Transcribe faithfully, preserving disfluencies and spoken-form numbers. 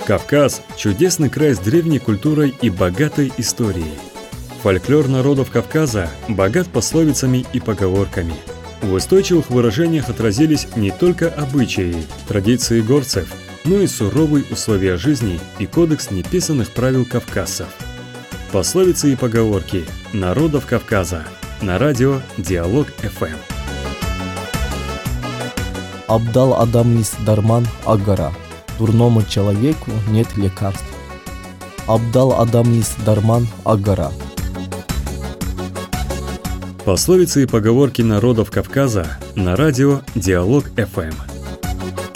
Кавказ – чудесный край с древней культурой и богатой историей. Фольклор народов Кавказа богат пословицами и поговорками. В устойчивых выражениях отразились не только обычаи, традиции горцев, но и суровые условия жизни и кодекс неписанных правил кавказцев. Пословицы и поговорки народов Кавказа на радио Диалог эф эм. Абдал Адамис Дарман Агара. Дурному человеку нет лекарств. Абдал Адамис Дарман Агара. Пословицы и поговорки народов Кавказа на радио Диалог эф эм.